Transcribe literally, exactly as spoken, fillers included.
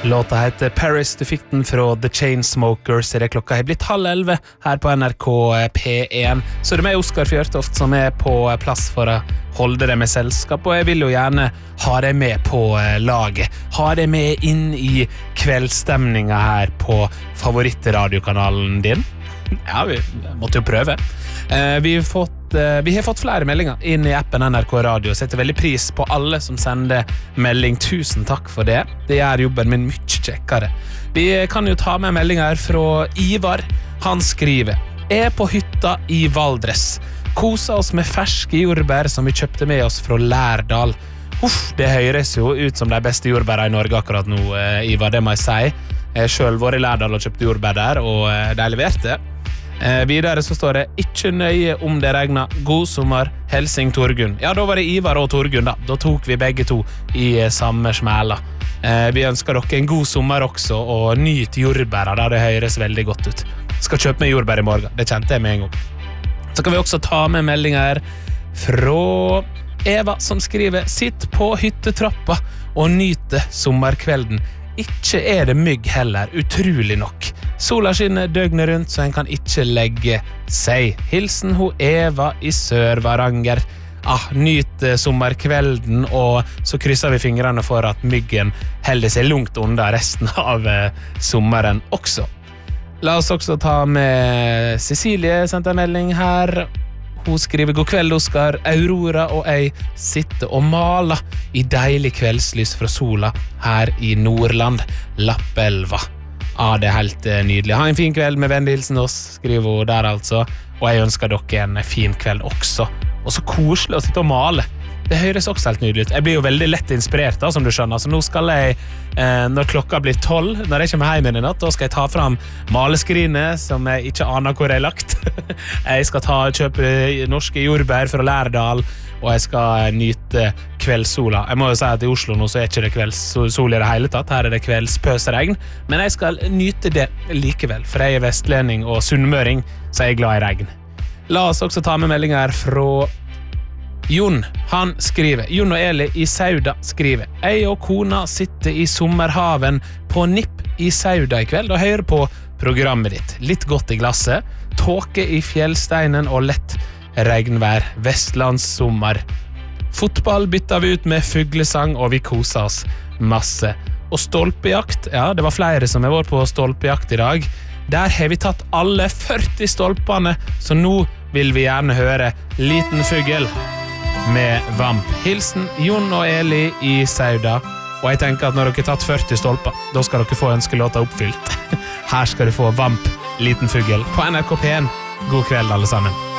Låta heter Paris, du fikk den fra The Chainsmokers. Det klokka har blitt halv elve her på N R K P én. Så det er med Oskar Fjørtoft som er på plass for å holde deg med selskap, og jeg vil jo gjerne ha deg med på laget. Ha deg med inn i kveldsstemninga her på favorittradiokanalen din. Ja, vi måtte jo prøve. Eh, vi, har fått, eh, vi har fått flere meldinger inn i appen N R K Radio. Setter veldig pris på alle som sender melding. Tusen takk for det. Det gjør jobben min mye kjekkere. Vi kan jo ta med meldinger fra Ivar. Han skriver: Er på hytta i Valdres. Kosa oss med ferske jordbær som vi kjøpte med oss fra Lærdal. Uff, det høres jo ut som de beste jordbæra i Norge akkurat nå, eh, Ivar, det må jeg si. Jeg selv var i Lærdal og kjøpte jordbær der, og eh, de leverte. Eh, videre så står det: Ikke nøye om det regner. God sommer, Helsing Torgunn. Ja, da var det Ivar og Torgunn da. Da tok vi begge to i eh, samme smæla. Eh, vi ønsker dere en god sommer også, og nyt jordbæra da, det høres veldig godt ut. Skal kjøpe meg jordbær i morgen, det kjente jeg med en gang. Så kan vi også ta med meldinger fra Eva som skriver: Sitt på hyttetrappa og nyte sommerkvelden. Ikke er det mygg heller, utrolig nok. Sola skinner døgnet rundt, så en kan ikke legge seg. Hilsen ho Eva i Sør-Varanger. Ah, nyt sommerkvelden, og så krysser vi fingrene for at myggen holder seg langt unna resten av eh, sommeren også. La oss også ta med Cecilie, sendt en melding her. Hun skriver: God kveld, Oskar. Aurora og jeg sitter og maler i deilig kveldslys fra sola her i Nordland, Lappelva. Ja, det er helt nydelig. Ha en fin kveld med vennlig hilsen oss, skriver hun der altså. Og jeg ønsker dere en fin kveld også. Og så koselig å sitte og male. Det høres også helt nydelig ut. Jeg blir jo veldig lett inspirert da, som du skjønner. Så nå skal jeg, eh, når klokka blir tolv, når jeg kommer hjem i natt, da skal jeg ta fram maleskrinet, som jeg ikke aner hvor jeg har lagt. Jeg skal ta, kjøpe norske jordbær fra Lærdal, og jeg skal nyte kveldssola. Jeg må jo si at i Oslo nå så er ikke det kveldssol i det hele tatt. Her er det kveldspøsregn. Men jeg skal nyte det likevel, for jeg er vestlending og sunnmøring, så jeg er glad i regn. La oss også ta med meldinger fra Jon. Han skriver: Jon og Eli i Sauda skriver: Jeg og kona sitter i sommerhaven på Nipp i Sauda i kveld og hører på programmet ditt. Litt godt i glasset, tåke i fjellsteinen og lett regnvær, vestlandssommer. Fotball bytter vi ut med fuglesang, og vi koser oss masse. Og stolpejakt, ja, det var flere som har vært på stolpejakt i dag. Der har vi tatt alle førti stolpene, så nå vil vi gjerne høre Liten fugl med Vamp. Hilsen Jon og Eli i Sauda. Og jeg tenker at når dere har tatt førti stolper, da skal dere få ønskelåta oppfylt. Her skal du få Vamp, Liten fugl på N R K P én. God kveld alle sammen.